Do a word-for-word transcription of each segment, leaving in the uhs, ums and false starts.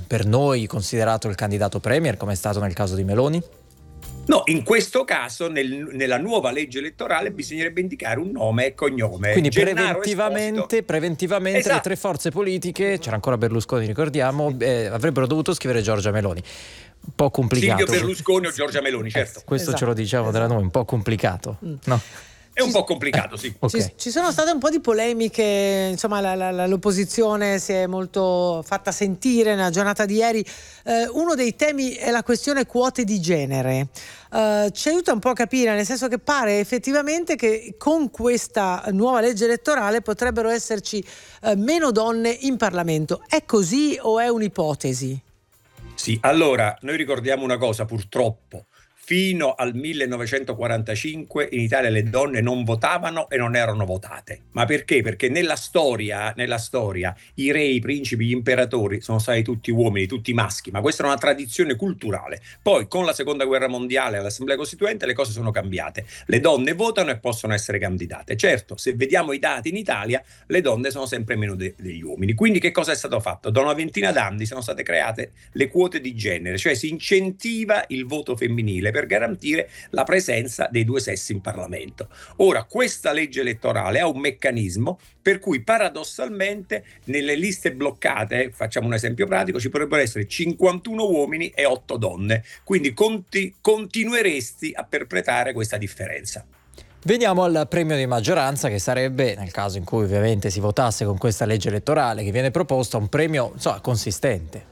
per noi considerato il candidato premier, come è stato nel caso di Meloni? No, in questo caso nel, nella nuova legge elettorale bisognerebbe indicare un nome e cognome. Quindi Gennaro preventivamente, Esposito. preventivamente Esatto. le tre forze politiche, c'era ancora Berlusconi ricordiamo, eh, avrebbero dovuto scrivere Giorgia Meloni. Un po' complicato. Silvio Berlusconi o Giorgia Meloni, certo. Eh, questo Esatto, ce lo diciamo esatto. della noi, un po' complicato. Mm. No. È un po' complicato, sì. Okay. Ci, ci sono state un po' di polemiche, insomma la, la, l'opposizione si è molto fatta sentire nella giornata di ieri. Eh, uno dei temi è la questione quote di genere. Eh, ci aiuta un po' a capire, nel senso che pare effettivamente che con questa nuova legge elettorale potrebbero esserci eh, meno donne in Parlamento. È così o è un'ipotesi? Sì, allora noi ricordiamo una cosa, purtroppo. Fino al millenovecentoquarantacinque in Italia le donne non votavano e non erano votate. Ma perché? Perché nella storia, nella storia i re, i principi, gli imperatori sono stati tutti uomini, tutti maschi, ma questa è una tradizione culturale. Poi con la seconda guerra mondiale all'Assemblea Costituente le cose sono cambiate. Le donne votano e possono essere candidate. Certo, se vediamo i dati in Italia, le donne sono sempre meno de- degli uomini. Quindi che cosa è stato fatto? Da una ventina d'anni sono state create le quote di genere, cioè si incentiva il voto femminile per garantire la presenza dei due sessi in Parlamento. Ora, questa legge elettorale ha un meccanismo per cui paradossalmente nelle liste bloccate, facciamo un esempio pratico, ci potrebbero essere cinquantuno uomini e otto donne, quindi conti- continueresti a perpetrare questa differenza. Veniamo al premio di maggioranza, che sarebbe, nel caso in cui ovviamente si votasse con questa legge elettorale che viene proposta, un premio insomma consistente.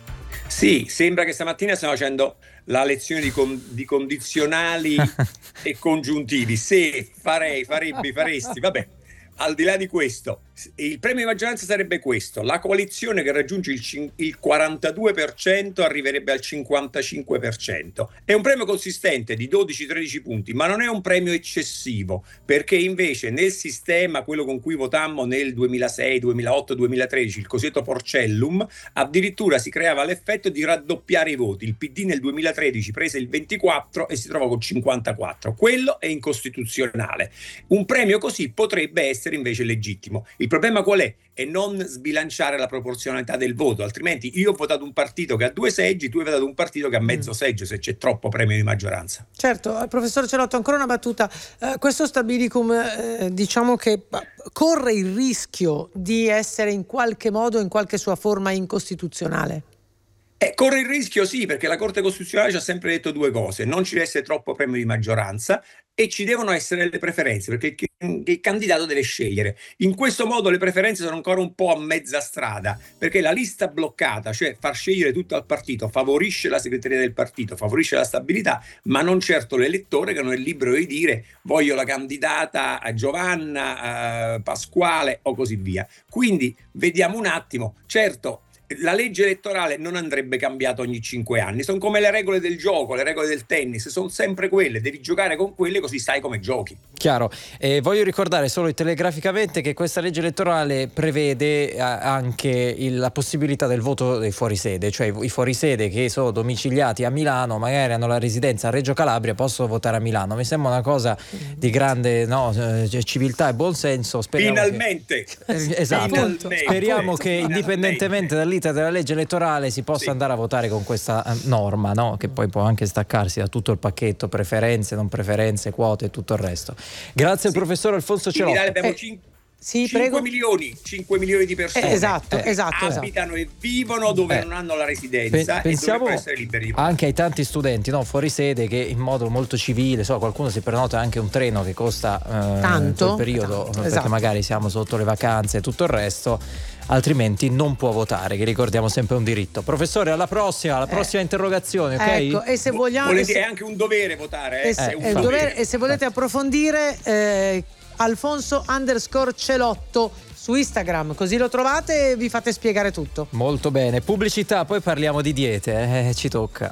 Sì, sembra che stamattina stiamo facendo la lezione di, con, di condizionali e congiuntivi. Se farei, farebbe, faresti, vabbè. Al di là di questo, il premio di maggioranza sarebbe questo: la coalizione che raggiunge il, il quarantadue per cento arriverebbe al cinquantacinque per cento. È un premio consistente di dodici tredici punti, ma non è un premio eccessivo, perché invece nel sistema, quello con cui votammo nel duemilasei, duemilaotto, duemilatredici, il cosiddetto Porcellum, addirittura si creava l'effetto di raddoppiare i voti. Il P D nel duemilatredici prese il ventiquattro e si trova con cinquantaquattro. Quello è incostituzionale. Un premio così potrebbe essere invece legittimo. Il problema qual è? È non sbilanciare la proporzionalità del voto, altrimenti io ho votato un partito che ha due seggi, tu hai votato un partito che ha mezzo seggio, se c'è troppo premio di maggioranza. Certo, professor Celotto, ancora una battuta. Eh, questo stabilicum eh, diciamo che corre il rischio di essere in qualche modo, in qualche sua forma incostituzionale? Eh, corre il rischio, sì, perché la Corte Costituzionale ci ha sempre detto due cose: non ci deve essere troppo premio di maggioranza e ci devono essere le preferenze, perché il, il candidato deve scegliere. In questo modo le preferenze sono ancora un po' a mezza strada, perché la lista bloccata, cioè far scegliere tutto al partito, favorisce la segreteria del partito, favorisce la stabilità, ma non certo l'elettore, che non è libero di dire voglio la candidata a Giovanna, a Pasquale o così via. Quindi vediamo un attimo, certo. La legge elettorale non andrebbe cambiata ogni cinque anni, sono come le regole del gioco, le regole del tennis, sono sempre quelle, devi giocare con quelle così sai come giochi. Chiaro, eh, voglio ricordare solo telegraficamente che questa legge elettorale prevede eh, anche il, la possibilità del voto dei fuorisede, cioè i, i fuorisede che sono domiciliati a Milano, magari hanno la residenza a Reggio Calabria, possono votare a Milano. Mi sembra una cosa di grande no, eh, civiltà e buonsenso. Speriamo Finalmente! Che, eh, esatto, Finalmente. speriamo che Finalmente. indipendentemente dall'iter della legge elettorale si possa sì. andare a votare con questa norma, no? Che poi può anche staccarsi da tutto il pacchetto preferenze, non preferenze, quote e tutto il resto. Grazie al sì. professor Alfonso Celotto. In Italia abbiamo cinque Sì, cinque milioni, cinque milioni di persone eh, esatto, che esatto, abitano esatto. e vivono dove eh, non hanno la residenza pe- e dovrebbero essere liberi. Anche ai tanti studenti no, fuori sede che in modo molto civile, so, qualcuno si prenota anche un treno che costa eh, tanto in quel periodo tanto, perché esatto. magari siamo sotto le vacanze e tutto il resto, altrimenti non può votare, che ricordiamo sempre un diritto. Professore, alla prossima, alla prossima eh. interrogazione, ok? Ecco, e se vogliamo Volete, è anche un dovere votare, eh? E se, è un è un dovere, e se volete approfondire eh, Alfonso underscore Celotto su Instagram, così lo trovate e vi fate spiegare tutto. Molto bene, pubblicità, poi parliamo di diete, eh, ci tocca.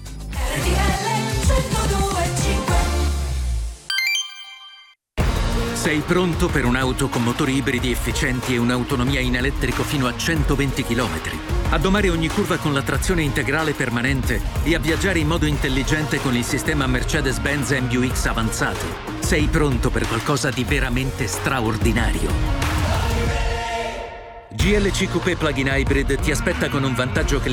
Sei pronto per un'auto con motori ibridi efficienti e un'autonomia in elettrico fino a centoventi chilometri? A domare ogni curva con la trazione integrale permanente e a viaggiare in modo intelligente con il sistema Mercedes-Benz M U X avanzato? Sei pronto per qualcosa di veramente straordinario? G L C Coupé Plug-in Hybrid ti aspetta con un vantaggio che